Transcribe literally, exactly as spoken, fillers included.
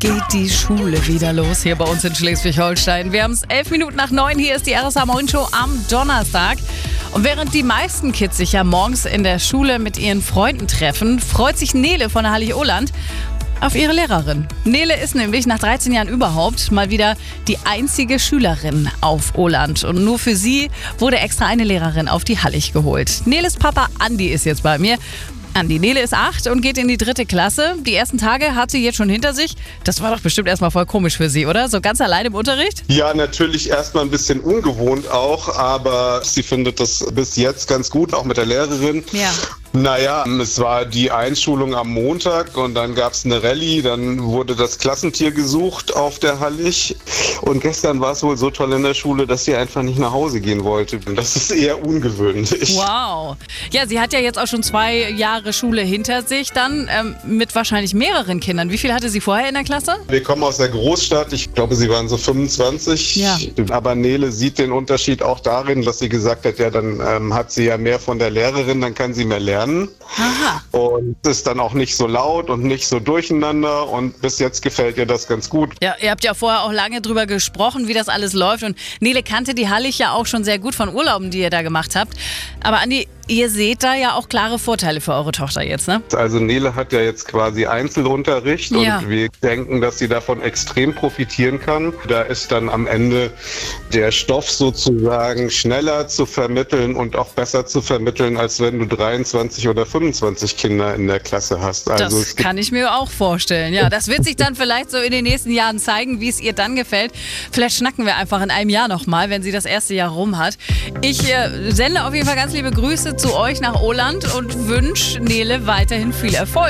geht die Schule wieder los hier bei uns in Schleswig-Holstein. Wir haben es elf Minuten nach neun. Hier ist die R S A Morning Show am Donnerstag. Und während die meisten Kids sich ja morgens in der Schule mit ihren Freunden treffen, freut sich Nele von der Hallig-Oland auf ihre Lehrerin. Nele ist nämlich nach dreizehn Jahren überhaupt mal wieder die einzige Schülerin auf Oland. Und nur für sie wurde extra eine Lehrerin auf die Hallig geholt. Neles Papa Andi ist jetzt bei mir. Andi, Nele ist acht und geht in die dritte Klasse. Die ersten Tage hat sie jetzt schon hinter sich. Das war doch bestimmt erstmal voll komisch für sie, oder? So ganz allein im Unterricht? Ja, natürlich erstmal ein bisschen ungewohnt auch, aber sie findet das bis jetzt ganz gut, auch mit der Lehrerin. Ja. Naja, es war die Einschulung am Montag und dann gab es eine Rallye, dann wurde das Klassentier gesucht auf der Hallig und gestern war es wohl so toll in der Schule, dass sie einfach nicht nach Hause gehen wollte. Das ist eher ungewöhnlich. Wow. Ja, sie hat ja jetzt auch schon zwei Jahre Schule hinter sich dann ähm, mit wahrscheinlich mehreren Kindern. Wie viel hatte sie vorher in der Klasse? Wir kommen aus der Großstadt, ich glaube, sie waren so fünfundzwanzig. Ja. Aber Nele sieht den Unterschied auch darin, dass sie gesagt hat, ja, dann ähm, hat sie ja mehr von der Lehrerin, dann kann sie mehr lernen. Aha. Und es ist dann auch nicht so laut und nicht so durcheinander und bis jetzt gefällt ihr das ganz gut. Ja, ihr habt ja vorher auch lange drüber gesprochen, wie das alles läuft und Nele kannte die Hallig ja auch schon sehr gut von Urlauben, die ihr da gemacht habt. Aber Andi, ihr seht da ja auch klare Vorteile für eure Tochter jetzt, ne? Also Nele hat ja jetzt quasi Einzelunterricht Ja. und wir denken, dass sie davon extrem profitieren kann. Da ist dann am Ende der Stoff sozusagen schneller zu vermitteln und auch besser zu vermitteln, als wenn du dreiundzwanzig oder fünfundzwanzig Kinder in der Klasse hast. Also Das es gibt kann ich mir auch vorstellen. Ja, das wird sich dann vielleicht so in den nächsten Jahren zeigen, wie es ihr dann gefällt. Vielleicht schnacken wir einfach in einem Jahr nochmal, wenn sie das erste Jahr rum hat. Ich äh, sende auf jeden Fall ganz liebe Grüße zu euch nach Oland und wünsche Nele weiterhin viel Erfolg.